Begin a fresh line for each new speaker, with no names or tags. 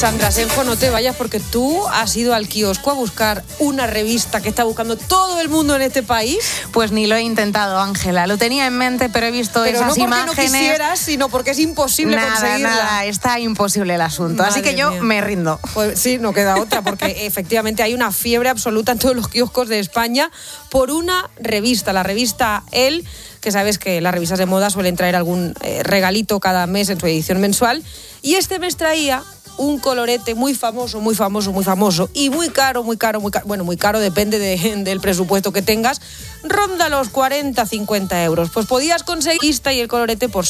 Sandra Senjo, no te vayas porque tú has ido al kiosco a buscar una revista que está buscando todo el mundo en este país.
Pues ni lo he intentado, Ángela. Lo tenía en mente, pero he visto esas imágenes.
No quisieras, sino porque es imposible conseguirla.
Nada, está imposible el asunto. Así que yo me rindo.
Pues sí, no queda otra, porque efectivamente hay una fiebre absoluta en todos los kioscos de España por una revista, la revista Elle, que sabes que las revistas de moda suelen traer algún regalito cada mes en su edición mensual. Y este mes traía un colorete muy famoso y muy caro, bueno, muy caro, depende del presupuesto que tengas, ronda los 40-50 euros. Pues podías conseguir esta y el colorete por